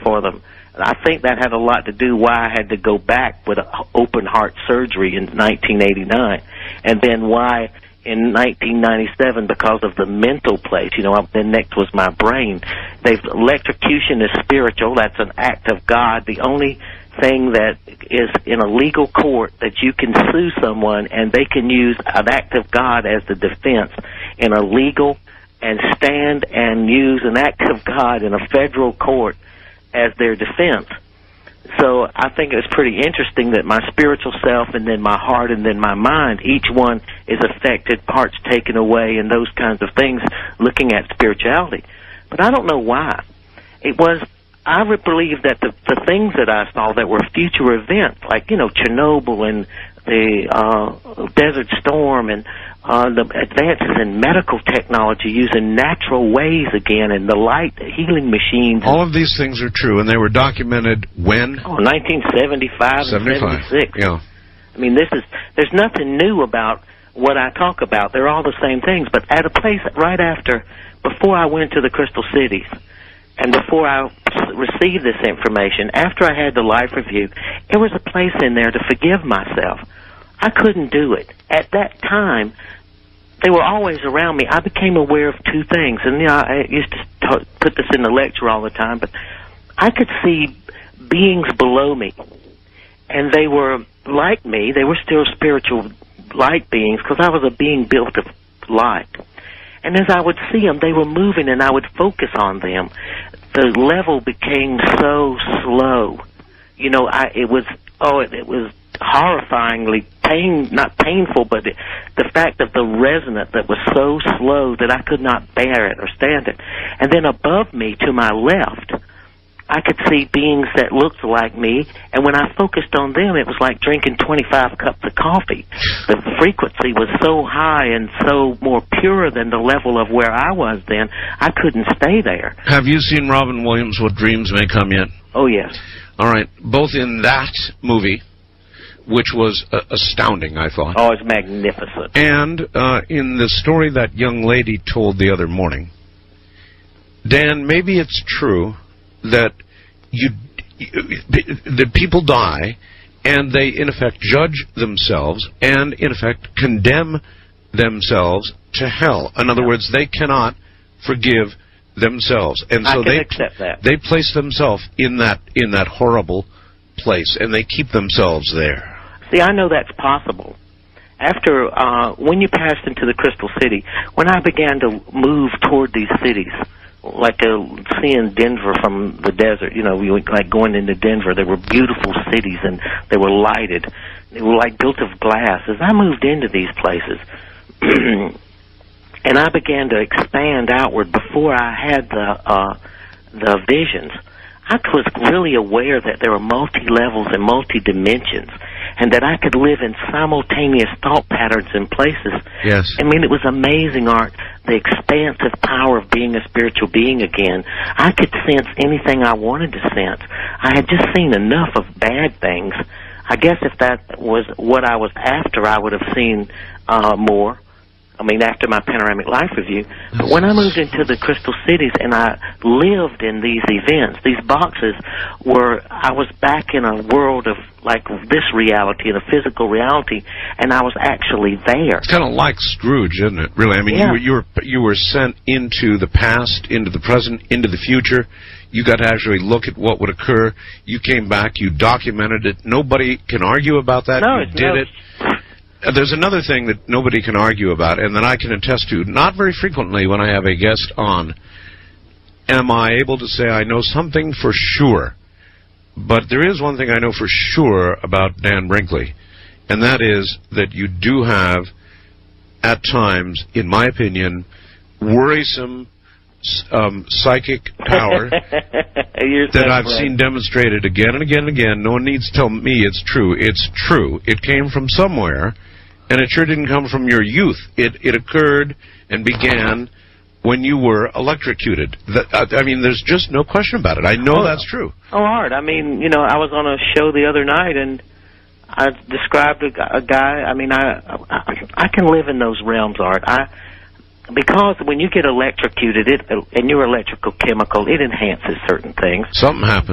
for them. And I think that had a lot to do why I had to go back with open heart surgery in 1989, and then why in 1997, because of the mental place, then next was my brain. Electrocution is spiritual. That's an act of God. The only thing that is in a legal court that you can sue someone and they can use an act of God as the defense in a legal, and stand and use an act of God in a federal court as their defense. So I think it's pretty interesting that my spiritual self and then my heart and then my mind, each one is affected, parts taken away, and those kinds of things, looking at spirituality. But I don't know why. I would believe that the things that I saw that were future events, like, Chernobyl and the Desert Storm and the advances in medical technology using natural ways again, and the light healing machines. All of these things are true, and they were documented when? 1975 and 76. Yeah. I mean, there's nothing new about what I talk about. They're all the same things, but at a place before I went to the Crystal Cities, and before I received this information, after I had the life review, there was a place in there to forgive myself. I couldn't do it. At that time, they were always around me. I became aware of two things, and I used to put this in the lecture all the time, but I could see beings below me, and they were like me. They were still spiritual light beings, because I was a being built of light. And as I would see them, they were moving, and I would focus on them. The level became so slow. It was horrifyingly not painful, but the fact of the resonance that was so slow that I could not bear it or stand it. And then above me, to my left, I could see beings that looked like me, and when I focused on them, it was like drinking 25 cups of coffee. The frequency was so high and so more pure than the level of where I was then, I couldn't stay there. Have you seen Robin Williams' What Dreams May Come yet? Oh, yes. All right. Both in that movie, which was astounding, I thought. Oh, it's magnificent. And in the story that young lady told the other morning, Dan, maybe it's true that that people die and they, in effect, judge themselves and, in effect, condemn themselves to hell. In other words, they cannot forgive themselves, and so they place themselves in that horrible place, and they keep themselves there. See, I know that's possible. After when you passed into the Crystal City, when I began to move toward these cities, like seeing Denver from the desert, like going into Denver, there were beautiful cities and they were lighted. They were like built of glass. As I moved into these places, and I began to expand outward before I had the visions, I was really aware that there were multi-levels and multi-dimensions, and that I could live in simultaneous thought patterns and places. Yes. I mean, it was amazing, Art, the expansive power of being a spiritual being again. I could sense anything I wanted to sense. I had just seen enough of bad things. I guess if that was what I was after, I would have seen more. I mean, after my panoramic life review. But when I moved into the Crystal Cities and I lived in these events, these boxes I was back in a world of like this reality, in a physical reality, and I was actually there. It's kind of like Scrooge, isn't it? Really, I mean, yeah. you were sent into the past, into the present, into the future. You got to actually look at what would occur. You came back, you documented it. Nobody can argue about that. No, you did it. There's another thing that nobody can argue about, and that I can attest to, not very frequently when I have a guest on, am I able to say I know something for sure. But there is one thing I know for sure about Dan Brinkley, and that is that you do have, at times, in my opinion, worrisome psychic power that I've seen demonstrated again and again and again. No one needs to tell me it's true. It's true. It came from somewhere, and it sure didn't come from your youth. It occurred and began when you were electrocuted. I mean, there's just no question about it. I know that's true. Oh, Art, I mean, I was on a show the other night, and I described a guy. I mean, I can live in those realms, Art. Because when you get electrocuted, and your electrical chemical, it enhances certain things. Something happens.